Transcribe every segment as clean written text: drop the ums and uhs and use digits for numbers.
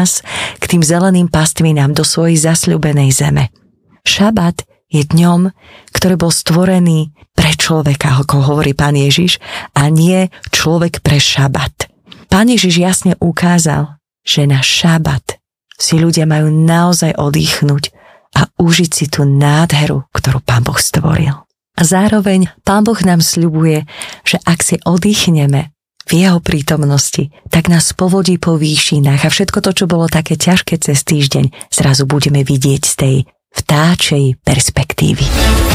nás k tým zeleným pastvinám do svojej zasľúbenej zeme. Šabat je dňom, ktorý bol stvorený pre človeka, ako hovorí Pán Ježiš, a nie človek pre šabat. Pán Ježiš jasne ukázal, že na šabat si ľudia majú naozaj oddychnúť a užiť si tú nádheru, ktorú Pán Boh stvoril. A zároveň Pán Boh nám sľubuje, že ak si oddychneme v jeho prítomnosti, tak nás povodí po výšinách a všetko to, čo bolo také ťažké cez týždeň, zrazu budeme vidieť z tej vtáčej perspektívy.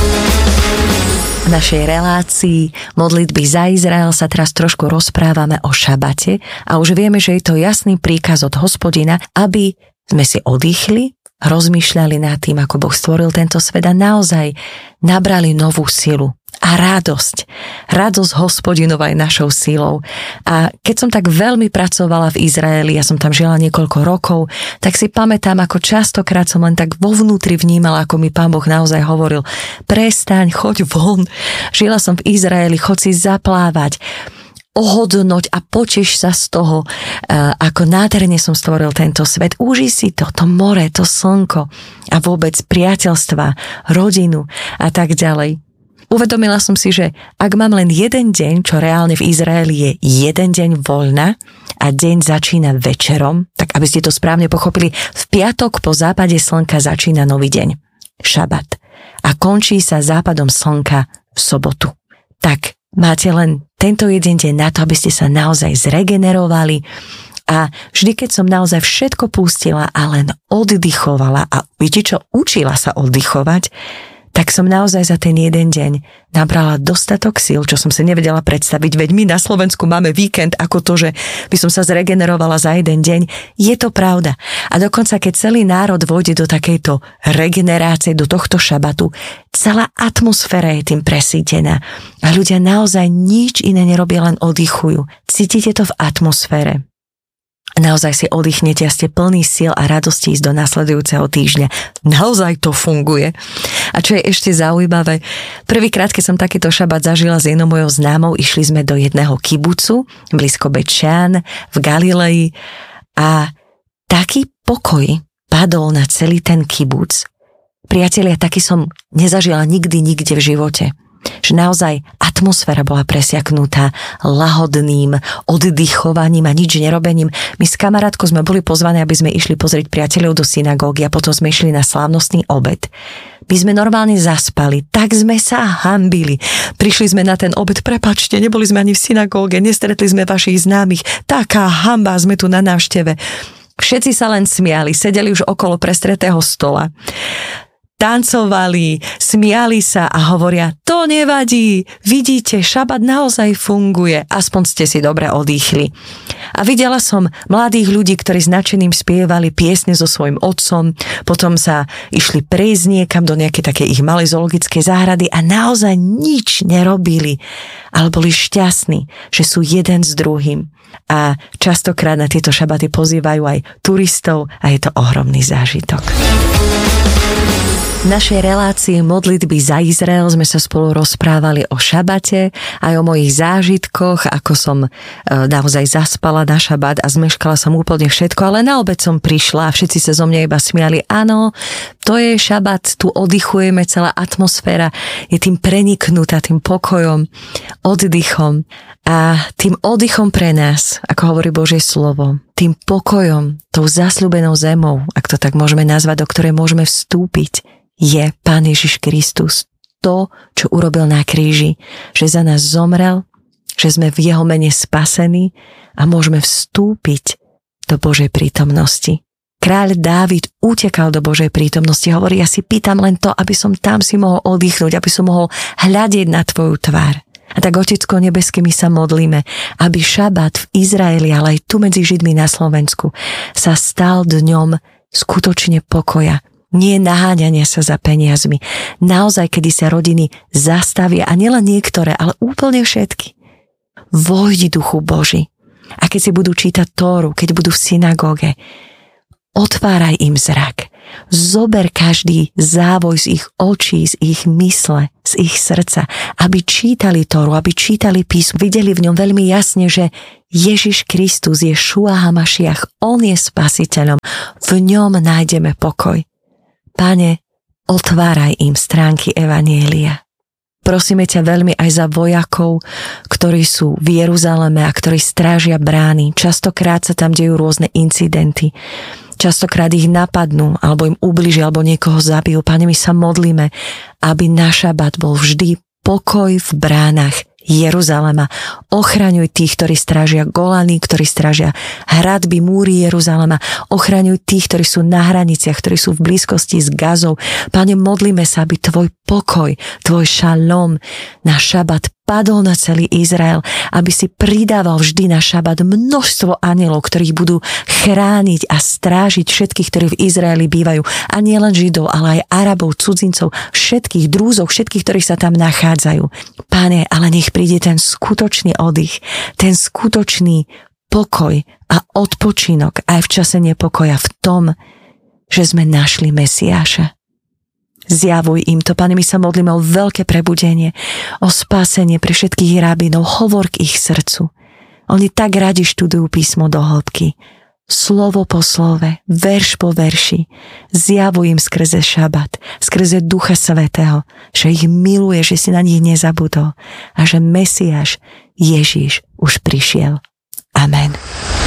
V našej relácii modlitby za Izrael sa teraz trošku rozprávame o šabate a už vieme, že je to jasný príkaz od Hospodina, aby sme si oddychli, rozmýšľali nad tým, ako Boh stvoril tento svet a naozaj nabrali novú silu a radosť. Radosť Hospodinova je našou silou. A keď som tak veľmi pracovala v Izraeli, ja som tam žila niekoľko rokov, tak si pamätám, ako častokrát som len tak vo vnútri vnímala, ako mi Pán Boh naozaj hovoril: prestaň, choď von. Žila som v Izraeli, choď si zaplávať, ohodnoť a poteš sa z toho, ako nádherne som stvoril tento svet. Užij si to more, to slnko a vôbec priateľstva, rodinu a tak ďalej. Uvedomila som si, že ak mám len jeden deň, čo reálne v Izraeli je jeden deň voľna a deň začína večerom, tak aby ste to správne pochopili, v piatok po západe slnka začína nový deň, šabat, a končí sa západom slnka v sobotu. Tak máte len tento jeden deň na to, aby ste sa naozaj zregenerovali a vždy, keď som naozaj všetko pustila a len oddychovala a viete čo, učila sa oddychovať, tak som naozaj za ten jeden deň nabrala dostatok síl, čo som si nevedela predstaviť, veď my na Slovensku máme víkend ako to, že by som sa zregenerovala za jeden deň. Je to pravda. A dokonca, keď celý národ vôjde do takejto regenerácie, do tohto šabatu, celá atmosféra je tým presýtená. A ľudia naozaj nič iné nerobia, len oddychujú. Cítite to v atmosfére. Naozaj si oddychnete a ste plný síl a radosti ísť do nasledujúceho týždňa. Naozaj to funguje. A čo je ešte zaujímavé, prvýkrát, keď som takýto šabat zažila s jednou mojou známou, išli sme do jedného kibucu, blízko Bet Shean, v Galilei, a taký pokoj padol na celý ten kibuc. Priatelia, taký som nezažila nikdy, nikde v živote. Že naozaj atmosféra bola presiaknutá lahodným oddychovaním a nič nerobením. My s kamarátkou sme boli pozvaní, aby sme išli pozrieť priateľov do synagógy a potom sme išli na slávnostný obed. My sme normálne zaspali, tak sme sa hanbili. Prišli sme na ten obed, prepáčte, neboli sme ani v synagóge, nestretli sme vašich známych, taká hanba, sme tu na návšteve. Všetci sa len smiali, sedeli už okolo prestretého stola. Tancovali, smiali sa a hovoria: to nevadí, vidíte, šabat naozaj funguje, aspoň ste si dobre oddychli. A videla som mladých ľudí, ktorí s nadšeným spievali piesne so svojím otcom, potom sa išli prejsť niekam do nejakej takej ich malej zoologickej záhrady a naozaj nič nerobili, ale boli šťastní, že sú jeden s druhým. A častokrát na tieto šabaty pozývajú aj turistov a je to ohromný zážitok. V našej relácii modlitby za Izrael sme sa spolu rozprávali o šabate, aj o mojich zážitkoch, ako som naozaj zaspala na šabat a zmeškala som úplne všetko, ale na obed som prišla a všetci sa zo mňa iba smiali: áno, to je šabat, tu oddychujeme, celá atmosféra je tým preniknutá, tým pokojom, oddychom a tým oddychom pre nás, ako hovorí Božie slovo, tým pokojom, tou zasľúbenou zemou, ak to tak môžeme nazvať, do ktorej môžeme vstúpiť, je Pán Ježiš Kristus. To, čo urobil na kríži, že za nás zomrel, že sme v jeho mene spasení a môžeme vstúpiť do Božej prítomnosti. Kráľ Dávid utekal do Božej prítomnosti, hovorí: ja si pýtam len to, aby som tam si mohol oddychnúť, aby som mohol hľadieť na tvoju tvár. A tak, Otecko nebeský, my sa modlíme, aby šabat v Izraeli, ale aj tu medzi Židmi na Slovensku sa stal dňom skutočne pokoja, nie naháňania sa za peniazmi. Naozaj, kedy sa rodiny zastavia, a nielen niektoré, ale úplne všetky. Vojdi, Duchu Boží. A keď si budú čítať Tóru, keď budú v synagóge, Otváraj im zrak. Zober každý závoj z ich očí, z ich mysle, z ich srdca, aby čítali Tóru, aby čítali písmo. Videli v ňom veľmi jasne, že Ježiš Kristus, Ješua HaMašiach, on je spasiteľom. V ňom nájdeme pokoj. Pane, otváraj im stránky Evanjelia. Prosíme ťa veľmi aj za vojakov, ktorí sú v Jeruzaleme a ktorí strážia brány. Častokrát sa tam dejú rôzne incidenty. Častokrát ich napadnú, alebo im ubližia, alebo niekoho zabijú. Pane, my sa modlíme, aby na šabat bol vždy pokoj v bránach Jeruzalema. Ochraňuj tých, ktorí strážia Golany, ktorí strážia hradby, múry Jeruzalema. Ochraňuj tých, ktorí sú na hraniciach, ktorí sú v blízkosti s Gazou. Pane, modlíme sa, aby tvoj pokoj, tvoj šalom na šabat padol na celý Izrael, aby si pridával vždy na šabat množstvo anjelov, ktorých budú chrániť a strážiť všetkých, ktorí v Izraeli bývajú. A nielen Židov, ale aj Arabov, cudzincov, všetkých drúzov, všetkých, ktorí sa tam nachádzajú. Pane, ale nech príde ten skutočný oddych, ten skutočný pokoj a odpočinok aj v čase nepokoja v tom, že sme našli Mesiáša. Zjavuj im to, Pane, my sa modlíme o veľké prebudenie, o spásenie pre všetkých rabínov, hovor k ich srdcu. Oni tak radi študujú písmo do hĺbky. Slovo po slove, verš po verši. Zjavuj im skrze šabat, skrze Ducha Svätého, že ich miluje, že si na nich nezabudol a že Mesiáš Ježiš už prišiel. Amen.